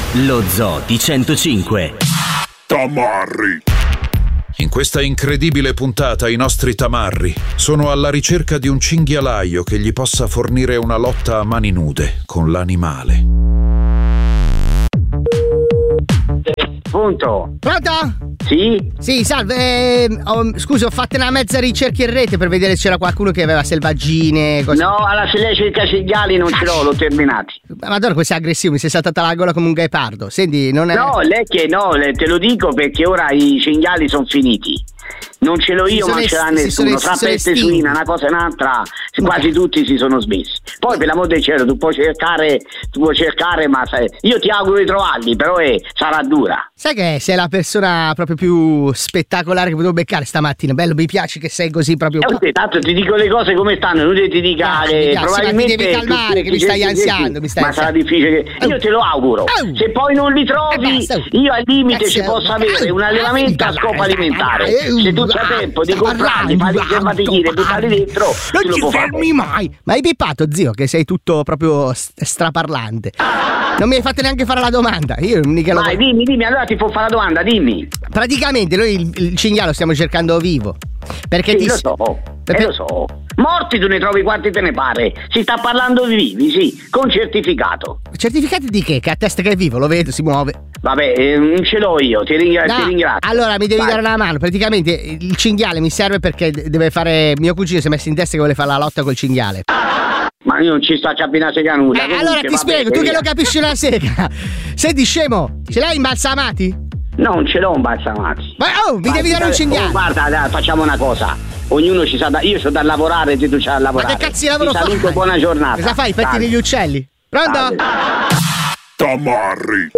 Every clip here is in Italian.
Lo Zoo di 105. Tamarri. In questa incredibile puntata i nostri tamarri sono alla ricerca di un cinghialaio che gli possa fornire una lotta a mani nude con l'animale. Pronto? Pronto? Sì? Sì, salve. Scusi, ho fatto una mezza ricerca in rete per vedere se c'era qualcuno che aveva selvaggine. Cose. No, alla se lei cerca cinghiali non ce l'ho terminati. Madonna, questo è aggressivo, mi sei saltata la gola come un ghepardo. Senti, non è. No, lei che no, te lo dico perché ora i cinghiali sono finiti. Non ce l'ho io, ma non ce l'ha nessuno. Tra peste suina, una cosa e un'altra, quasi tutti si sono smessi. Poi per l'amor del cielo, tu puoi cercare, ma io ti auguro di trovarli, però sarà dura. Sai che sei la persona proprio più spettacolare che potevo beccare stamattina. Bello, mi piace che sei così proprio. Tanto ti dico le cose come stanno, non ti dica probabilmente ti devi calmare, che mi stai ansiando. Ma sarà difficile. Io te lo auguro. Se poi non li trovi, io al limite ci posso avere un allevamento a scopo alimentare. Se tu c'hai tempo di comprarli, farli buttarli dentro, non ci fermi mai. Ma hai pippato, zio, che sei tutto proprio straparlante. Non mi hai fatto neanche fare la domanda. Io mica Vai, dimmi, allora ti può fare la domanda, dimmi. Praticamente noi il cinghiale lo stiamo cercando vivo. Perché sì, lo so. Morti tu ne trovi quanti te ne pare. Si sta parlando di vivi, sì, con certificato. Certificati di che? Che attesta che è vivo, lo vedo, si muove. Vabbè, non ce l'ho io, ti ringrazio. Allora mi devi dare una mano. Praticamente il cinghiale mi serve perché deve fare. Mio cugino si è messo in testa che vuole fare la lotta col cinghiale. Ma io non ci sto a capire sega nulla. Allora ti spiego, tu che lo capisci una sega. Senti scemo, ce l'hai imbalsamati? No, non ce l'ho imbalsamati. Ma mi devi dare un cinghiale. Guarda, facciamo una cosa. Ognuno ci sa io so da lavorare, tu c'hai da lavorare. Ma che cazzo di lavoro fai? Saluto, buona giornata. Cosa fai? Pettini gli uccelli? Pronto? Tamarri.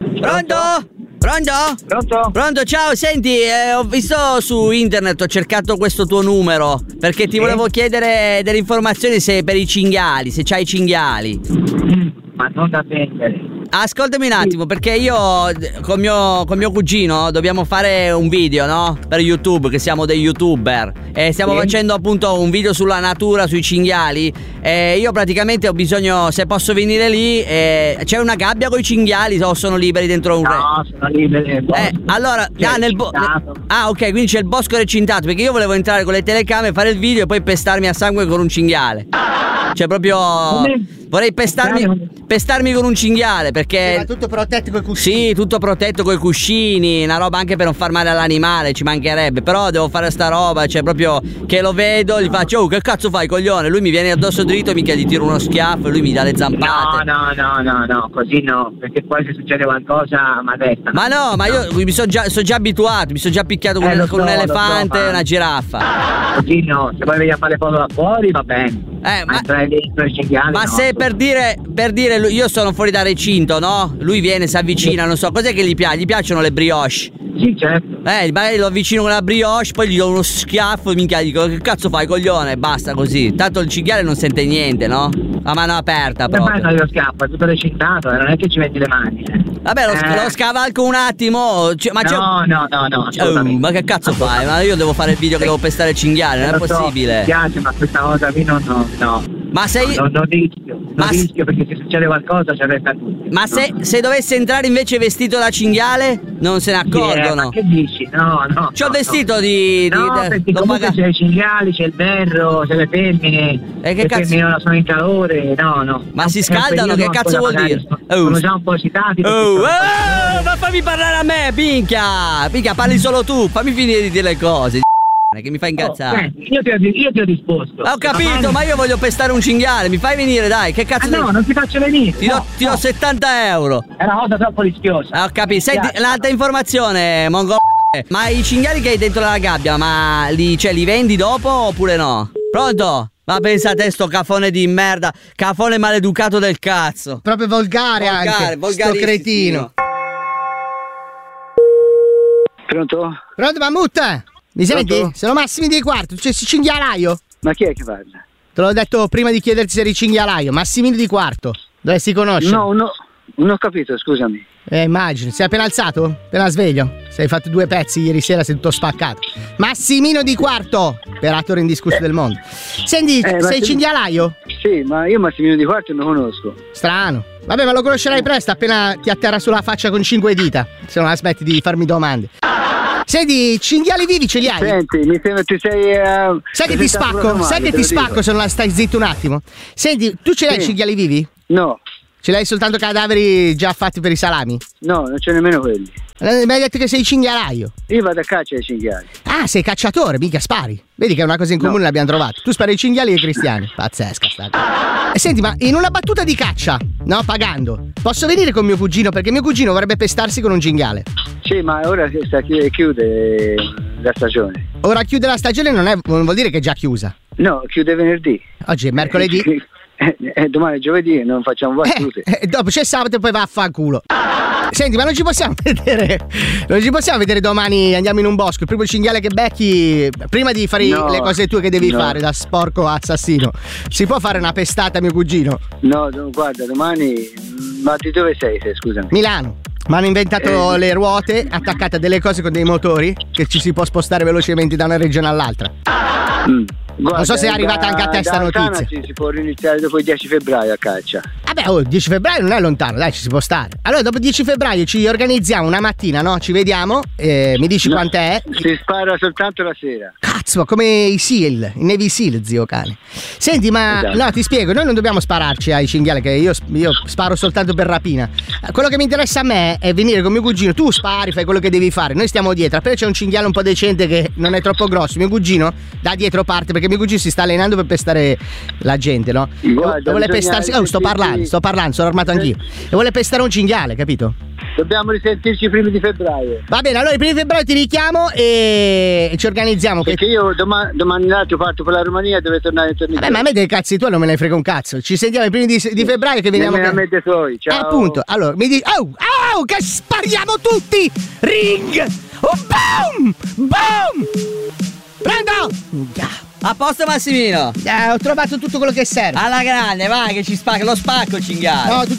Pronto, ciao, senti, ho visto su internet, ho cercato questo tuo numero perché ti volevo chiedere delle informazioni se per i cinghiali, se c'hai i cinghiali. Ma non da vendere. Ascoltami un attimo, perché io con mio cugino dobbiamo fare un video, no? Per YouTube, che siamo dei YouTuber. E stiamo facendo appunto un video sulla natura, sui cinghiali. E io praticamente ho bisogno, se posso venire lì, c'è una gabbia con i cinghiali o sono liberi dentro un No, sono liberi nel bosco. Allora, ok, quindi c'è il bosco recintato, perché io volevo entrare con le telecamere, fare il video e poi pestarmi a sangue con un cinghiale. Cioè proprio vorrei pestarmi con un cinghiale, perché ma tutto protetto coi cuscini. Sì, tutto protetto coi cuscini, una roba anche per non far male all'animale, ci mancherebbe. Però devo fare sta roba, cioè proprio che lo vedo, gli faccio: oh, che cazzo fai, coglione? Lui mi viene addosso dritto, mica gli tiro uno schiaffo e lui mi dà le zampate. No, così no, perché poi se succede qualcosa ma resta. Ma no, ma io mi sono già abituato, mi sono già picchiato con un elefante e una giraffa. Così no, se poi vedi a fare foto da fuori va bene. Ma se per dire io sono fuori da recinto, no? Lui viene, si avvicina, non so, cos'è che gli piace? Gli piacciono le brioche? Sì, certo. Magari lo avvicino con la brioche, poi gli do uno schiaffo e minchia dico: che cazzo fai, coglione? Basta così. Tanto il cinghiale non sente niente, no? A mano aperta proprio. Ma fai lo schiaffo, è tutto recintato, non è che ci metti le mani. Vabbè, lo scavalco un attimo. No. Ma che cazzo fai? Ma io devo fare il video che devo pestare il cinghiale, non è possibile. Mi piace, ma questa cosa qui no. Ma sei. Non rischio perché se succede qualcosa ci arresta tutti. Ma se dovesse entrare invece vestito da cinghiale, non se ne accorgono. Ma che dici? No. C'ho il vestito di. Perché comunque c'è i cinghiali, c'è il berro, c'è le femmine. E che le cazzo? femmine sono in calore, no. Ma si scaldano, che cazzo vuol dire? Sono già un po' eccitati. Ma fammi parlare a me, minchia, parli solo tu, fammi finire di dire le cose. Che mi fa incazzare. Io ti ho risposto. Ho capito, ma io voglio pestare un cinghiale. Mi fai venire, dai. Che cazzo? No, non ti faccio venire. Ti do 70 euro. È una cosa troppo rischiosa. Ho capito. Senti, l'altra informazione, Mongo. Ma i cinghiali che hai dentro la gabbia, ma li vendi dopo oppure no? Pronto? Ma pensate sto cafone di merda, cafone maleducato del cazzo. Proprio volgare anche. Sto cretino. Pronto, Mammut? Mi senti? Sono Massimi di Quarto, c'è il cinghialaio? Ma chi è che parla? Te l'ho detto prima di chiederti se eri cinghialaio. Massimino di Quarto, dove si conosce? No, non ho capito, scusami. Immagino, sei appena alzato? Appena sveglio? Sei fatto 2 pezzi ieri sera, sei tutto spaccato. Massimino di Quarto, operatore indiscusso del mondo. Senti, sei cinghialaio? Sì, ma io Massimino di Quarto non conosco. Strano. Vabbè, ma lo conoscerai presto appena ti atterra sulla faccia con 5 dita, se non aspetti di farmi domande. Senti, cinghiali vivi ce li hai? Senti, mi sembra ti sei. Sai che ti spacco se non la stai zitto un attimo. Senti, tu ce l'hai cinghiali vivi? No. Ce l'hai soltanto cadaveri già fatti per i salami? No, non c'è nemmeno quelli. Mi hai detto che sei cinghialaio. Io vado a caccia ai cinghiali. Ah, sei cacciatore, mica spari. Vedi che è una cosa in comune l'abbiamo trovato. Tu spari ai cinghiali e ai cristiani. Pazzesca sta cosa. Senti, ma in una battuta di caccia, no, pagando, posso venire con mio cugino? Perché mio cugino vorrebbe pestarsi con un cinghiale. Sì, ma ora chiude la stagione. Ora chiude la stagione non vuol dire che è già chiusa. No, chiude venerdì. Oggi è mercoledì. Domani è giovedì, non facciamo battute. Dopo c'è sabato e poi va a fanculo. Senti, ma non ci possiamo vedere domani, andiamo in un bosco, il primo cinghiale che becchi, prima di fare le cose tue che devi fare da sporco assassino, si può fare una pestata a mio cugino? No, guarda, domani, ma di dove sei, scusami? Milano. Ma hanno inventato le ruote attaccate a delle cose con dei motori che ci si può spostare velocemente da una regione all'altra. Guarda, non so se è arrivata anche a te sta notizia. Si può riniziare dopo il 10 febbraio a caccia. Vabbè, il 10 febbraio non è lontano, dai, ci si può stare. Allora, dopo il 10 febbraio ci organizziamo una mattina, no? Ci vediamo, mi dici quant'è. Si spara soltanto la sera. Cazzo, come i SEAL, i Navy SEAL, zio cane. Senti, ma no, ti spiego, noi non dobbiamo spararci ai cinghiali, che io sparo soltanto per rapina. Quello che mi interessa a me è venire con mio cugino, tu spari, fai quello che devi fare, noi stiamo dietro. Appena c'è un cinghiale un po' decente che non è troppo grosso, mio cugino da dietro parte, perché mio cugino si sta allenando per pestare la gente, no? Guarda, vuole pestarsi. Sto parlando, sono armato anch'io. E vuole pestare un cinghiale, capito? Dobbiamo risentirci i primi di febbraio. Va bene, allora i primi di febbraio ti richiamo e ci organizziamo. Perché io domani l'altro parto per la Romania, dove tornare intorno. Vabbè, ma a me dei cazzi tu non me ne frega un cazzo. Ci sentiamo i primi di febbraio che veniamo. A me dei tuoi, ciao. Appunto, allora mi dici. Che spariamo tutti! Ring! Boom! Boom! Prendo! A posto Massimino! Ho trovato tutto quello che serve. Alla grande, vai che ci spacca, lo spacco cinghiale. No, tutto